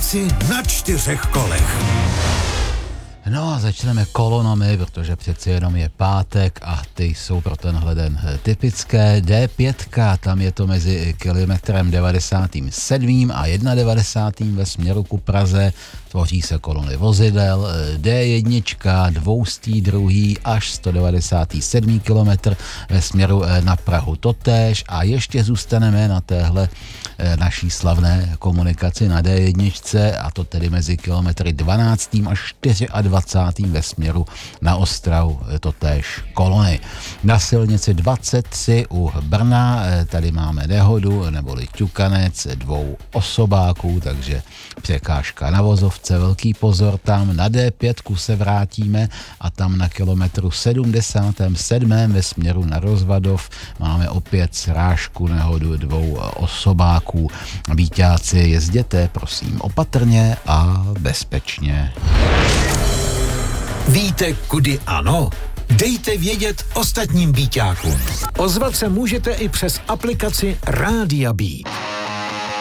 Jezdci na 4 kolech. No a začneme kolonami, protože přeci jenom je pátek a ty jsou pro tenhle den typické. D5, tam je to mezi kilometrem 97. a 91. ve směru ku Praze. Tvoří se kolony vozidel. D1, 202. až 197. kilometr ve směru na Prahu totéž. A ještě zůstaneme na téhle naší slavné komunikaci na D1, a to tedy mezi kilometry 12. až 24. ve směru na Ostravu, totéž kolony. Na silnici 23 u Brna tady máme nehodu, neboli ťukanec 2 osobáků, takže překážka na vozovce, velký pozor tam. Na D5 se vrátíme a tam na kilometru 77. ve směru na Rozvadov máme opět srážku, nehodu 2 osobáků. Víťáci, jezděte prosím opatrně a bezpečně. Víte, kudy ano? Dejte vědět ostatním býťákům. Ozvat se můžete i přes aplikaci Rádia Beat.